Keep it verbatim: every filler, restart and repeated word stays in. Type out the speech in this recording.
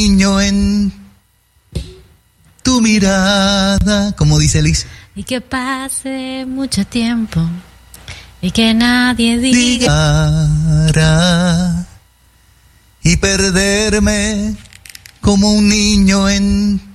niño en tu mirada, como dice Liz. Y que pase mucho tiempo y que nadie diga y perderme como un niño en